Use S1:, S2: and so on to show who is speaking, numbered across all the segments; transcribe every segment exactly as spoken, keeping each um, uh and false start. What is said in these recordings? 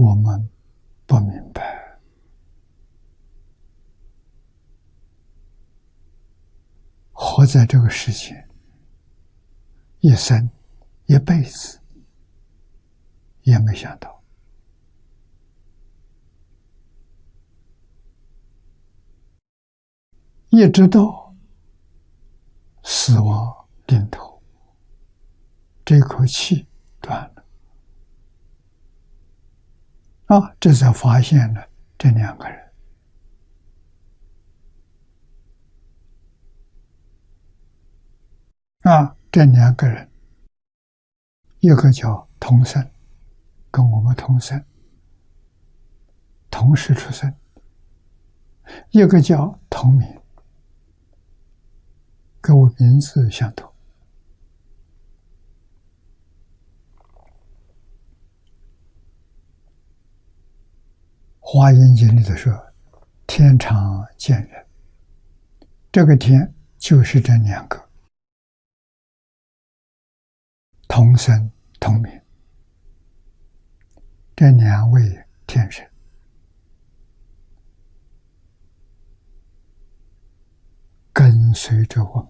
S1: 我们不明白，活在这个世界，一生一辈子，也没想到，一直到死亡临头，这口气断了。啊，这才发现了这两个人。啊，这两个人，一个叫同生，跟我们同生，同时出生；一个叫同名，跟我名字相同。华严经里头说，天常见人，这个天就是这两个同生同名，这两位天神，跟随着我们，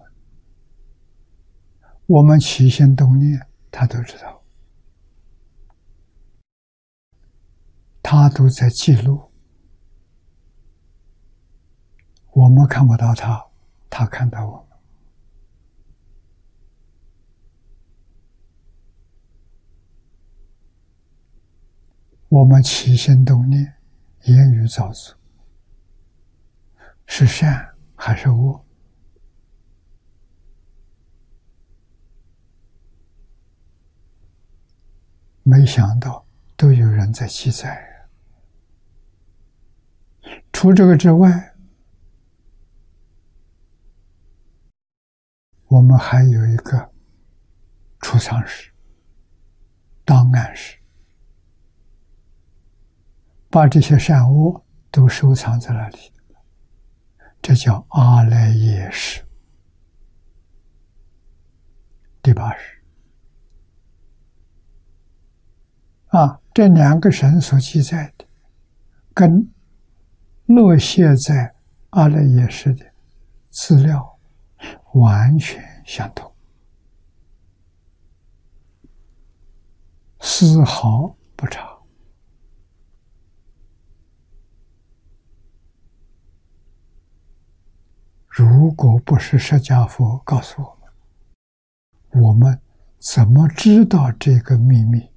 S1: 我们起心动念，他都知道，他都在记录。我们看不到他，他看到我们。我们起心动念，言语造作，是善还是恶？没想到都有人在记载。除这个之外，我们还有一个储藏室、档案室，把这些善恶都收藏在那里，这叫阿赖耶识。第八识啊，这两个神所记载的，跟落写在阿赖耶识的资料完全相同，丝毫不差。如果不是释迦佛告诉我们，我们怎么知道这个秘密？